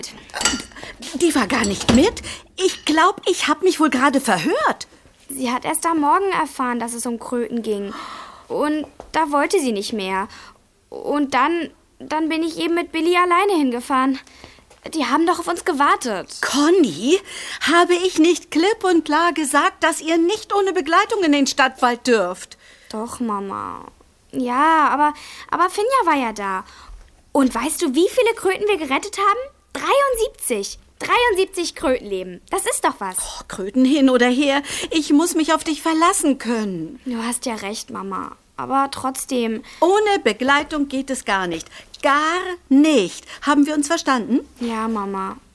Die war gar nicht mit? Ich glaube, ich habe mich wohl gerade verhört. Sie hat erst am Morgen erfahren, dass es um Kröten ging. Und da wollte sie nicht mehr. Und dann bin ich eben mit Billy alleine hingefahren. Die haben doch auf uns gewartet. Conny, habe ich nicht klipp und klar gesagt, dass ihr nicht ohne Begleitung in den Stadtwald dürft? Doch, Mama. Ja, aber Finja war ja da. Und weißt du, wie viele Kröten wir gerettet haben? 73. 73 Krötenleben. Das ist doch was. Oh, Kröten hin oder her. Ich muss mich auf dich verlassen können. Du hast ja recht, Mama. Aber trotzdem. Ohne Begleitung geht es gar nicht. Gar nicht. Haben wir uns verstanden? Ja, Mama.